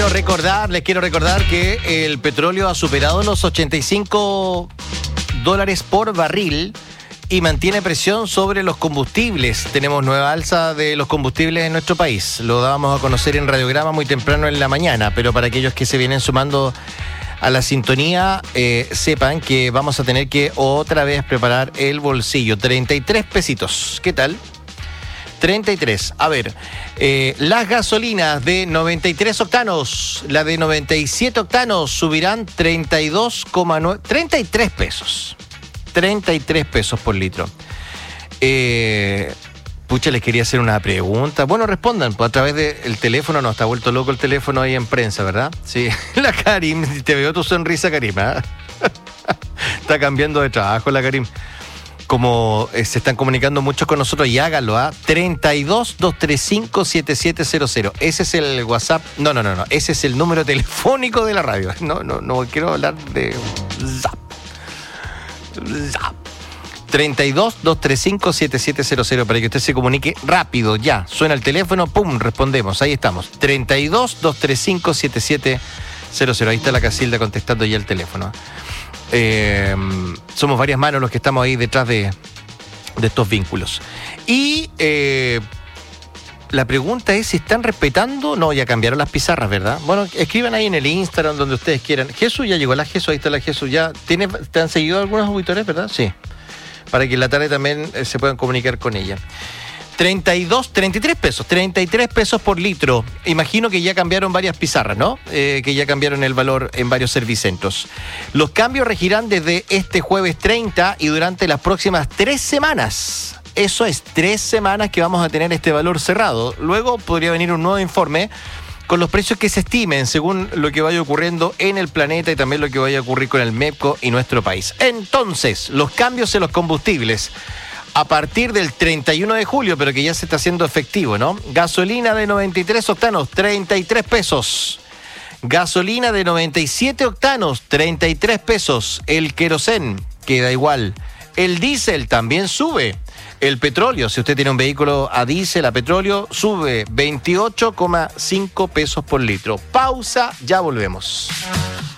les quiero recordar que el petróleo ha superado los $85 por barril y mantiene presión sobre los combustibles. Tenemos nueva alza de los combustibles en nuestro país. Lo dábamos a conocer en Radiograma muy temprano en la mañana, pero para aquellos que se vienen sumando a la sintonía, sepan que vamos a tener que otra vez preparar el bolsillo. 33 pesitos. ¿Qué tal? 33. A ver, las gasolinas de 93 octanos, la de 97 octanos subirán 33 pesos. 33 pesos por litro. Pucha, les quería hacer una pregunta. Bueno, respondan pues, a través del teléfono. No, está vuelto loco el teléfono ahí en prensa, ¿verdad? Sí, la Karim, te veo tu sonrisa, Karim, ¿eh? Está cambiando de trabajo la Karim. Como se están comunicando muchos con nosotros, y háganlo, ¿ah? 32-235-7700. Ese es el WhatsApp. No. Ese es el número telefónico de la radio. No quiero hablar de Zap. 32-235-7700 para que usted se comunique rápido, ya. Suena el teléfono, pum, respondemos. Ahí estamos. 32-235-7700. Ahí está la Casilda contestando ya el teléfono. Somos varias manos los que estamos ahí detrás de estos vínculos. Y la pregunta es si están respetando. No, ya cambiaron las pizarras, ¿verdad? Bueno, escriban ahí en el Instagram donde ustedes quieran. Jesús, ya llegó la Jesús, ahí está la Jesús. Ya ¿te han seguido algunos auditores, verdad? Sí. Para que en la tarde también se puedan comunicar con ella. 33 pesos por litro. Imagino que ya cambiaron varias pizarras, ¿no? Que ya cambiaron el valor en varios servicentros. Los cambios regirán desde este jueves 30 y durante las próximas 3 semanas. Eso es 3 semanas que vamos a tener este valor cerrado. Luego podría venir un nuevo informe con los precios que se estimen según lo que vaya ocurriendo en el planeta y también lo que vaya a ocurrir con el MEPCO y nuestro país. Entonces, los cambios en los combustibles a partir del 31 de julio, pero que ya se está haciendo efectivo, ¿no? Gasolina de 93 octanos, 33 pesos. Gasolina de 97 octanos, 33 pesos. El querosén queda igual. El diésel también sube. El petróleo, si usted tiene un vehículo a diésel, a petróleo, sube 28,5 pesos por litro. Pausa, ya volvemos.